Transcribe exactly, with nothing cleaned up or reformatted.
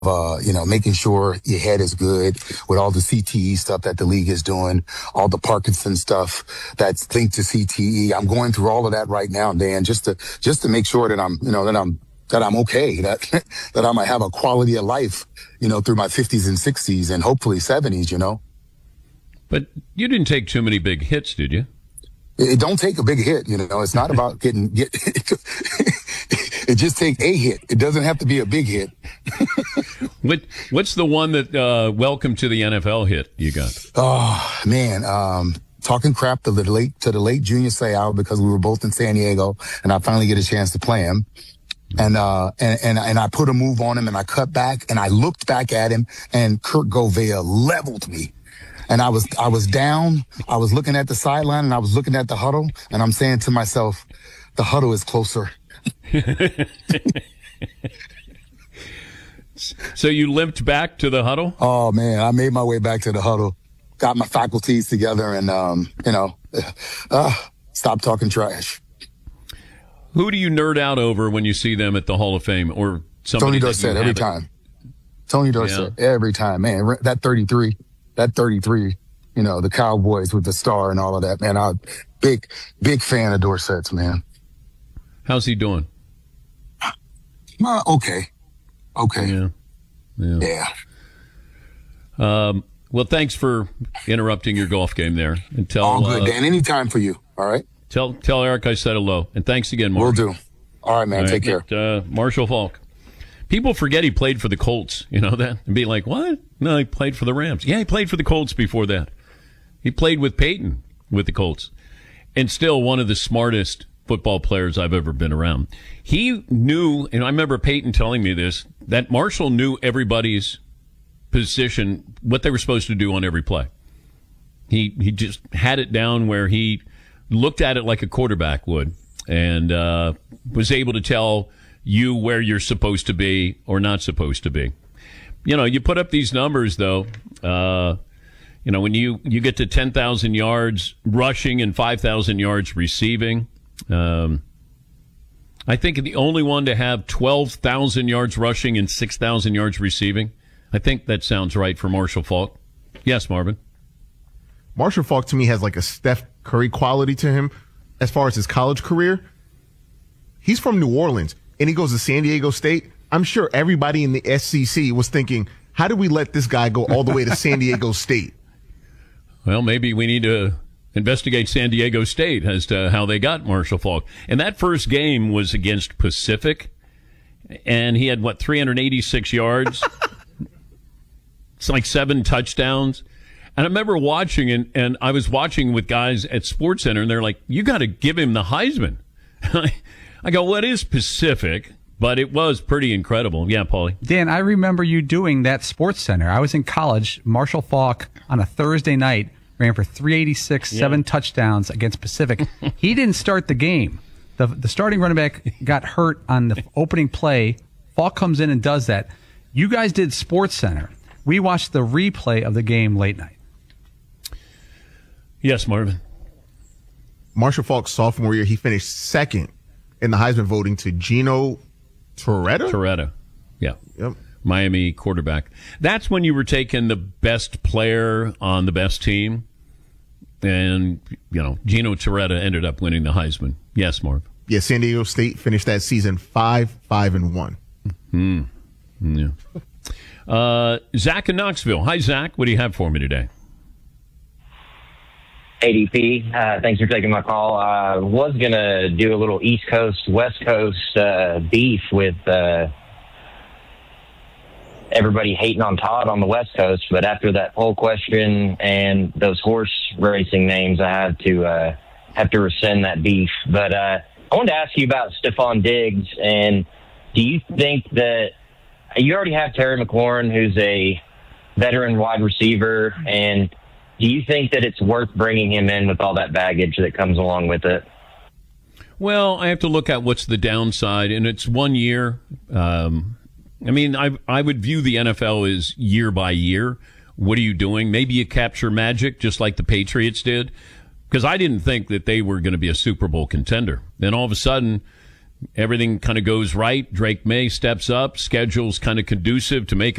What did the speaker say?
uh, you know, making sure your head is good with all the C T E stuff that the league is doing, all the Parkinson stuff that's linked to C T E. I'm going through all of that right now, Dan, just to, just to make sure that I'm, you know, that I'm, that I'm okay, that, that I might have a quality of life, you know, through my fifties and sixties and hopefully seventies, you know. But you didn't take too many big hits, did you? It, it don't take a big hit, you know. It's not about getting, get, it just takes a hit. It doesn't have to be a big hit. what What's the one that uh, welcome to the N F L hit you got? Oh man, um, talking crap to the late to the late Junior Seau because we were both in San Diego, and I finally get a chance to play him. And uh, and and and I put a move on him, and I cut back, and I looked back at him, and Kurt Govea leveled me. And I was I was down. I was looking at the sideline, and I was looking at the huddle, and I'm saying to myself, the huddle is closer. So you limped back to the huddle? Oh, man, I made my way back to the huddle, got my faculties together, and, um, you know, uh, stopped talking trash. Who do you nerd out over when you see them at the Hall of Fame? Or somebody Tony Dorsett, every time. Tony Dorsett, yeah. every time. Man, that thirty-three, that thirty-three, you know, the Cowboys with the star and all of that. Man, I'm big, big fan of Dorsett's, man. How's he doing? Uh, okay. Okay. Yeah. Yeah. yeah. Um, well, thanks for interrupting your golf game there. And tell, all good, uh, Dan. Anytime for you. All right. Tell tell Eric I said hello. And thanks again, Mark. Will do. All right, man. All right, Take care. But, uh, Marshall Faulk. People forget he played for the Colts. You know that? And be like, what? No, he played for the Rams. Yeah, he played for the Colts before that. He played with Peyton with the Colts. And still one of the smartest football players I've ever been around. He knew, and I remember Peyton telling me this, that Marshall knew everybody's position, what they were supposed to do on every play. He he just had it down where he looked at it like a quarterback would, and uh, was able to tell you where you're supposed to be or not supposed to be. You know, you put up these numbers, though. Uh, you know, when you, you get to ten thousand yards rushing and five thousand yards receiving, Um, I think the only one to have twelve thousand yards rushing and six thousand yards receiving. I think that sounds right for Marshall Faulk. Yes, Marvin. Marshall Faulk, to me, has like a Steph Curry quality to him as far as his college career. He's from New Orleans, and he goes to San Diego State. I'm sure everybody in the S E C was thinking, how do we let this guy go all the way to San Diego State? Well, maybe we need to investigate San Diego State as to how they got Marshall Faulk. And that first game was against Pacific, and he had, what, three hundred eighty-six yards? It's like seven touchdowns. And I remember watching, and, and I was watching with guys at SportsCenter, and they're like, you got to give him the Heisman. I go, what is Pacific? But it was pretty incredible. Yeah, Paulie. Dan, I remember you doing that SportsCenter. I was in college. Marshall Faulk on a Thursday night ran for three eighty-six, yeah. seven touchdowns against Pacific. He didn't start the game. The the starting running back got hurt on the opening play. Faulk comes in and does that. You guys did SportsCenter. We watched the replay of the game late night. Yes, Marvin. Marshall Faulk's sophomore year, he finished second in the Heisman voting to Gino Torretta? Torretta, yeah. Yep. Miami quarterback. That's when you were taking the best player on the best team. And, you know, Gino Torretta ended up winning the Heisman. Yes, Marv. Yeah, San Diego State finished that season five, five, and one. Hmm. Yeah. Uh, Zach in Knoxville. Hi, Zach. What do you have for me today? A D P, uh, thanks for taking my call. I uh, was going to do a little East Coast, West Coast uh, beef with uh, everybody hating on Todd on the West Coast, but after that poll question and those horse racing names, I have to uh, have to rescind that beef. But uh, I wanted to ask you about Stephon Diggs, and do you think that you already have Terry McLaurin, who's a veteran wide receiver, and do you think that it's worth bringing him in with all that baggage that comes along with it? Well, I have to look at what's the downside, and it's one year. Um, I mean, I I would view the N F L as year by year. What are you doing? Maybe you capture magic just like the Patriots did, because I didn't think that they were going to be a Super Bowl contender. Then all of a sudden, everything kind of goes right. Drake May steps up. Schedule's kind of conducive to make